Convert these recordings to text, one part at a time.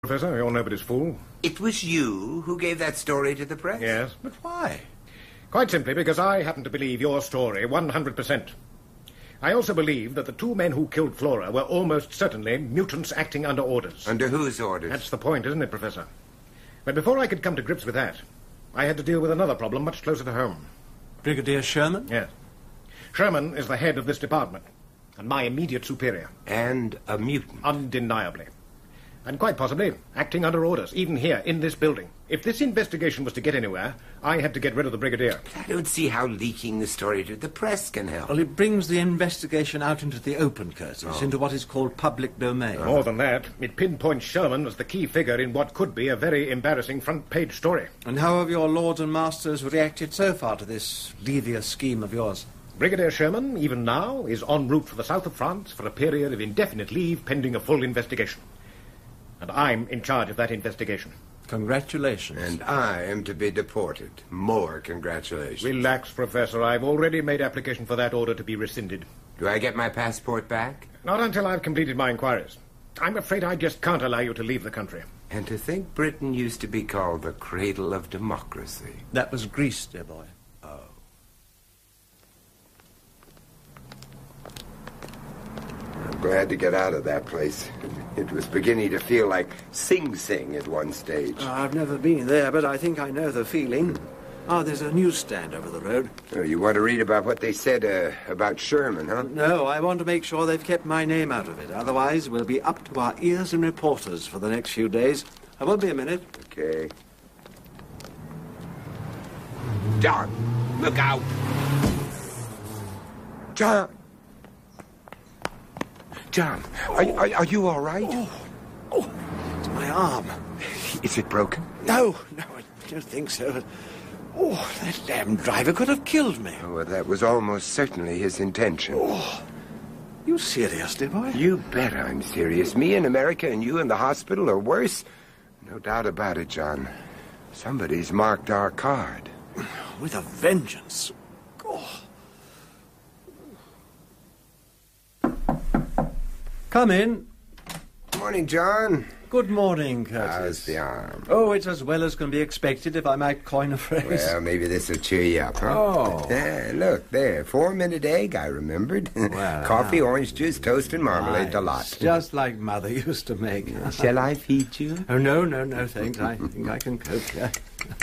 Professor, you're nobody's fool. It was you who gave that story to the press? Yes. But why? Quite simply because I happen to believe your story 100%. I also believe that the two men who killed Flora were almost certainly mutants acting under orders. Under whose orders? That's the point, isn't it, Professor? But before I could come to grips with that, I had to deal with another problem much closer to home. Brigadier Sherman? Yes. Sherman is the head of this department, and my immediate superior. And a mutant? Undeniably. And quite possibly acting under orders, even here, in this building. If this investigation was to get anywhere, I had to get rid of the Brigadier. I don't see how leaking the story to the press can help. Well, it brings the investigation out into the open, Curtis, into what is called public domain. More than that, it pinpoints Sherman as the key figure in what could be a very embarrassing front-page story. And how have your lords and masters reacted so far to this devious scheme of yours? Brigadier Sherman, even now, is en route for the south of France for a period of indefinite leave pending a full investigation. And I'm in charge of that investigation. Congratulations. And I am to be deported. More congratulations. Relax, Professor. I've already made application for that order to be rescinded. Do I get my passport back? Not until I've completed my inquiries. I'm afraid I just can't allow you to leave the country. And to think Britain used to be called the cradle of democracy. That was Greece, dear boy. Glad to get out of that place. It was beginning to feel like Sing Sing at one stage. I've never been there, but I think I know the feeling. There's a newsstand over the road. Oh, you want to read about what they said about Sherman, huh? No, I want to make sure they've kept my name out of it. Otherwise, we'll be up to our ears in reporters for the next few days. I won't be a minute. Okay. John, look out! John! John, are you all right? Oh, it's my arm. Is it broken? No, I don't think so. Oh, that damn driver could have killed me. Oh, well, that was almost certainly his intention. Oh, you serious, dear boy? You bet I'm serious. Me in America and you in the hospital or worse? No doubt about it, John. Somebody's marked our card. With a vengeance. Oh. Come in. Morning, John. Good morning, Curtis. How's the arm? Oh, it's as well as can be expected, if I might coin a phrase. Well, maybe this will cheer you up, huh? Oh. Look, there. 4-minute egg, I remembered. Well, coffee, orange juice, toast, and marmalade, nice. a lot. Just like Mother used to make. Shall I feed you? Oh, no, thanks. I think I can cope. Yeah.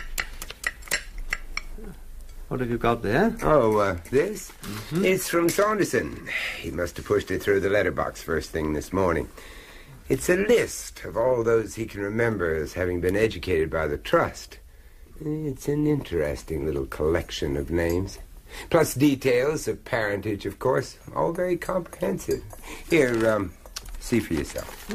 What have you got there? Oh, this? Mm-hmm. It's from Saunderson. He must have pushed it through the letterbox first thing this morning. It's a list of all those he can remember as having been educated by the Trust. It's an interesting little collection of names. Plus details of parentage, of course. All very comprehensive. Here, see for yourself.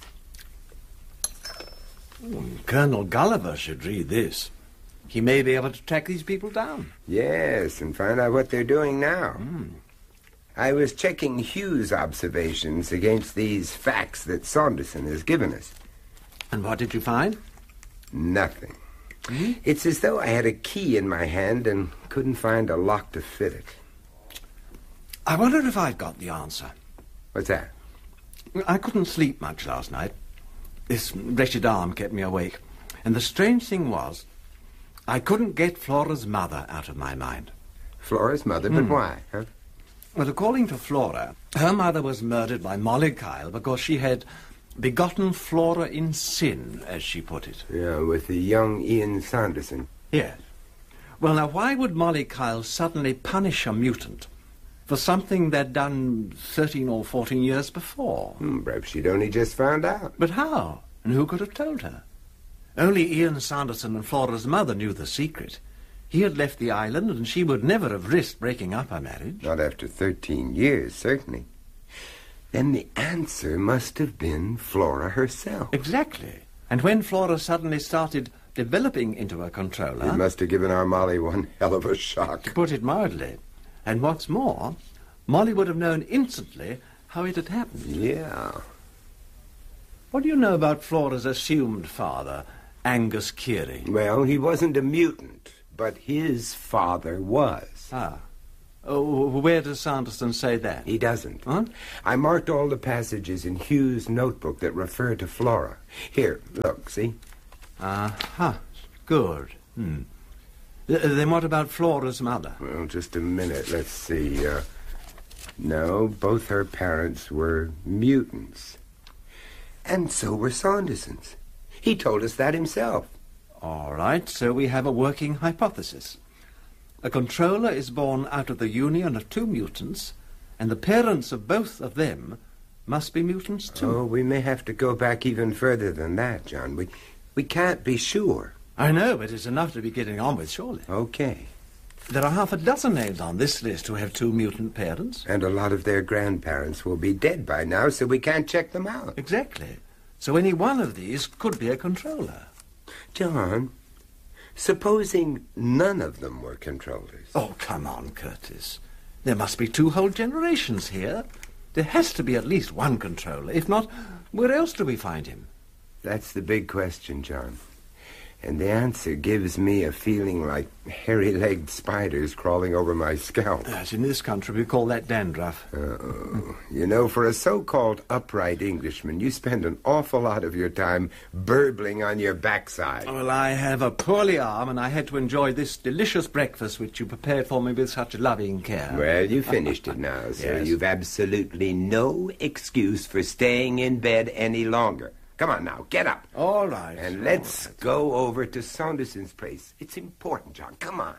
Colonel Gulliver should read this. He may be able to track these people down. Yes, and find out what they're doing now. I was checking Hughes' observations against these facts that Saunderson has given us. And what did you find? Nothing. It's as though I had a key in my hand and couldn't find a lock to fit it. I wonder if I've got the answer. What's that? I couldn't sleep much last night. This wretched arm kept me awake. And the strange thing was, I couldn't get Flora's mother out of my mind. Flora's mother? But why, huh? Well, according to Flora, her mother was murdered by Molly Kyle because she had begotten Flora in sin, as she put it. Yeah, with the young Ian Saunderson. Yes. Well, now, why would Molly Kyle suddenly punish a mutant for something they'd done 13 or 14 years before? Perhaps she'd only just found out. But how? And who could have told her? Only Ian Saunderson and Flora's mother knew the secret. He had left the island, and she would never have risked breaking up her marriage. Not after 13 years, certainly. Then the answer must have been Flora herself. Exactly. And when Flora suddenly started developing into a controller... It must have given our Molly one hell of a shock. To put it mildly. And what's more, Molly would have known instantly how it had happened. Yeah. What do you know about Flora's assumed father, Angus Keary? Well, he wasn't a mutant, but his father was. Ah. Oh, where does Sanderson say that? He doesn't. Huh? I marked all the passages in Hugh's notebook that refer to Flora. Here, look, see? Good. Then what about Flora's mother? Well, just a minute. Let's see. No, both her parents were mutants. And so were Saunderson's. He told us that himself. All right, so we have a working hypothesis. A controller is born out of the union of two mutants, and the parents of both of them must be mutants too. Oh, we may have to go back even further than that, John. We can't be sure. I know, but it's enough to be getting on with, surely. Okay. There are half a dozen names on this list who have two mutant parents. And a lot of their grandparents will be dead by now, so we can't check them out. Exactly. So any one of these could be a controller. John, supposing none of them were controllers. Oh, come on, Curtis. There must be two whole generations here. There has to be at least one controller. If not, where else do we find him? That's the big question, John. And the answer gives me a feeling like hairy-legged spiders crawling over my scalp. As in this country, we call that dandruff. Uh-oh. You know, for a so-called upright Englishman, you spend an awful lot of your time burbling on your backside. Well, I have a poorly arm, and I had to enjoy this delicious breakfast which you prepared for me with such loving care. Well, you finished it now, so Yes. You've absolutely no excuse for staying in bed any longer. Come on now, get up. All right. And let's go over to Saunderson's place. It's important, John. Come on.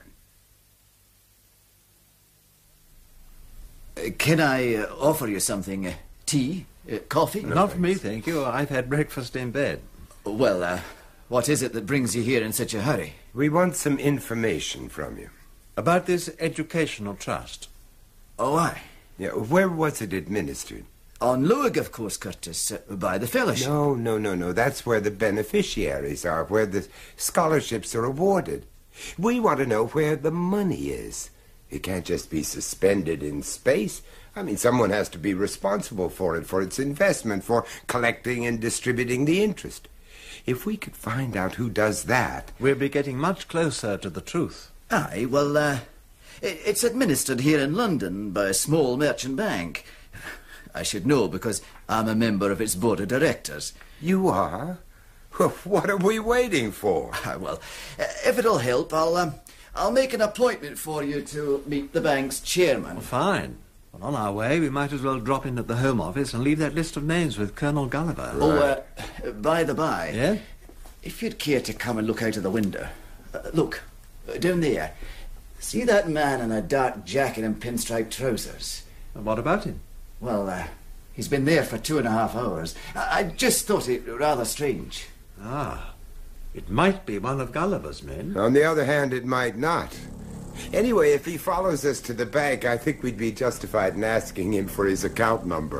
Can I offer you something? Tea? Coffee? Not for me, thank you. I've had breakfast in bed. Well, what is it that brings you here in such a hurry? We want some information from you. About this educational trust. Oh, aye. Yeah, where was it administered? On Luig, of course, Curtis, by the fellowship. No. That's where the beneficiaries are, where the scholarships are awarded. We want to know where the money is. It can't just be suspended in space. I mean, someone has to be responsible for it, for its investment, for collecting and distributing the interest. If we could find out who does that... We'll be getting much closer to the truth. Aye, well, it's administered here in London by a small merchant bank. I should know because I'm a member of its board of directors. You are? Well, what are we waiting for? Well, if it'll help, I'll make an appointment for you to meet the bank's chairman. Well, fine. Well, on our way, we might as well drop in at the Home Office and leave that list of names with Colonel Gulliver. Oh, by the by, Yeah? if you'd care to come and look out of the window. Look, down there. See that man in a dark jacket and pinstripe trousers? And what about him? Well, he's been there for 2.5 hours. I just thought it rather strange. Ah, it might be one of Gulliver's men. On the other hand, it might not. Anyway, if he follows us to the bank, I think we'd be justified in asking him for his account number.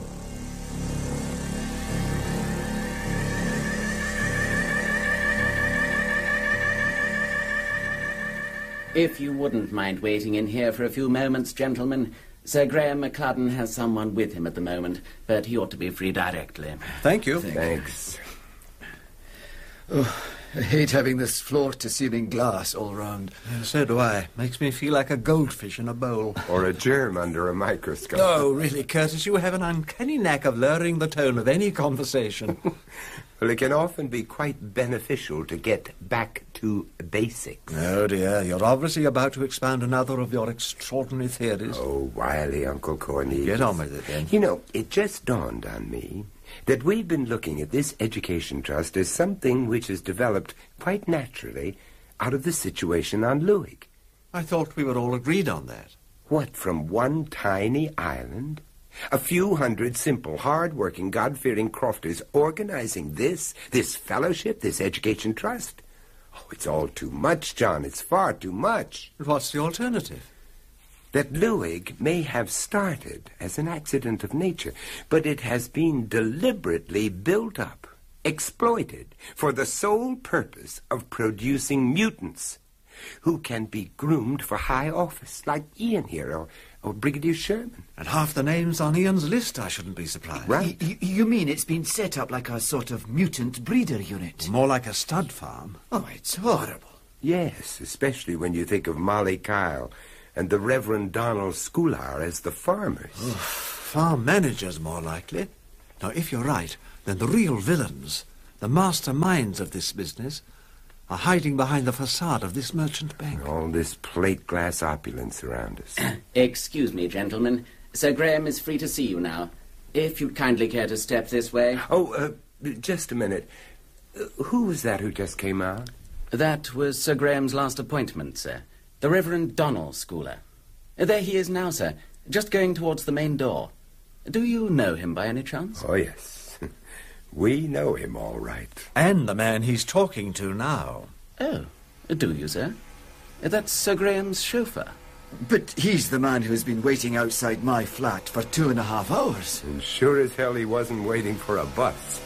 If you wouldn't mind waiting in here for a few moments, gentlemen. Sir Graham McCudden has someone with him at the moment, but he ought to be free directly. Thank you. Thanks. Oh, I hate having this floor-to-ceiling glass all round. So do I. Makes me feel like a goldfish in a bowl. Or a germ under a microscope. Oh, really, Curtis, you have an uncanny knack of lowering the tone of any conversation. Well, it can often be quite beneficial to get back to basics. Oh, dear, you're obviously about to expound another of your extraordinary theories. Oh, wily Uncle Cornelius. Get on with it, then. You know, it just dawned on me that we've been looking at this education trust as something which has developed quite naturally out of the situation on Luig. I thought we were all agreed on that. What, from one tiny island? A few hundred simple, hard-working, God-fearing crofters organizing this fellowship, this education trust? Oh, it's all too much, John. It's far too much. But what's the alternative? That Luig may have started as an accident of nature, but it has been deliberately built up, exploited, for the sole purpose of producing mutants who can be groomed for high office, like Ian here, or Brigadier Sherman. And half the names on Ian's list, I shouldn't be surprised. Right. You mean it's been set up like a sort of mutant breeder unit? More like a stud farm. Oh, it's horrible. Yes, especially when you think of Molly Kyle, and the Reverend Donald Schoolar as the farmers. Farm managers, more likely. Now, if you're right, then the real villains, the masterminds of this business, are hiding behind the facade of this merchant bank. All this plate glass opulence around us. Excuse me, gentlemen. Sir Graham is free to see you now. If you'd kindly care to step this way. Oh, just a minute. Who was that who just came out? That was Sir Graham's last appointment, sir. The Reverend Donald Schoolar. There he is now, sir, just going towards the main door. Do you know him by any chance? Oh, yes. We know him all right. And the man he's talking to now. Oh, do you, sir? That's Sir Graham's chauffeur. But he's the man who's been waiting outside my flat for 2.5 hours. And sure as hell he wasn't waiting for a bus.